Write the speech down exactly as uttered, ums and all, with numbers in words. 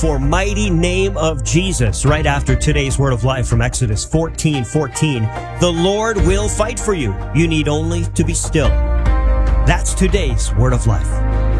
powerful, mighty name of Jesus. Right after today's word of life from Exodus fourteen fourteen, the Lord will fight for you. You need only to be still. That's today's word of life.